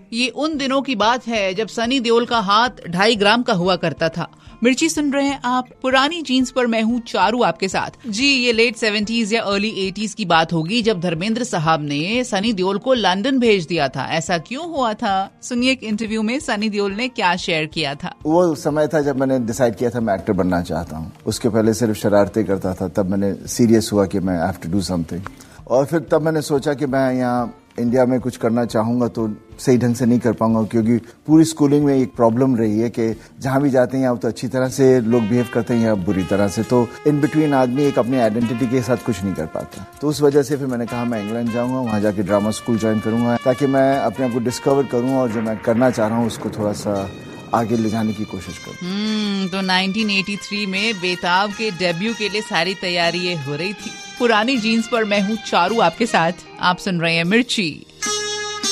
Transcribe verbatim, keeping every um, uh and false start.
ये उन दिनों की बात है जब सनी देओल का हाथ ढाई ग्राम का हुआ करता था। मिर्ची सुन रहे हैं आप, पुरानी जीन्स पर मैं हूँ चारू आपके साथ। जी, ये लेट सेवेंटीज या अर्ली एटीज की बात होगी जब धर्मेंद्र साहब ने सनी देओल को लंदन भेज दिया था। ऐसा क्यों हुआ था? सुनिए एक इंटरव्यू में सनी देओल ने क्या शेयर किया था। वो समय था जब मैंने डिसाइड किया था मैं एक्टर बनना चाहता हूँ। उसके पहले सिर्फ शरारतें करता था, तब मैंने सीरियस हुआ कि मैं हैव टू डू समथिंग। और फिर तब मैंने सोचा कि मैं यहाँ इंडिया में कुछ करना चाहूंगा तो सही ढंग से नहीं कर पाऊंगा, क्योंकि पूरी स्कूलिंग में एक प्रॉब्लम रही है कि जहां भी जाते हैं या तो अच्छी तरह से लोग बिहेव करते हैं या बुरी तरह से, तो इन बिटवीन आदमी एक अपनी आइडेंटिटी के साथ कुछ नहीं कर पाता। तो उस वजह से फिर मैंने कहा मैं इंग्लैंड जाऊंगा, वहां जाके ड्रामा स्कूल ज्वाइन करूंगा ताकि मैं अपने आप को डिस्कवर करूं और जो मैं करना चाह रहा हूँ उसको थोड़ा सा आगे ले जाने की कोशिश करूं। हम्म तो नाइनटीन एटी थ्री में बेताब के डेब्यू के लिए सारी तैयारी हो रही थी। पुरानी जीन्स पर मैं हूँ चारू आपके साथ। आप सुन रहे हैं मिर्ची।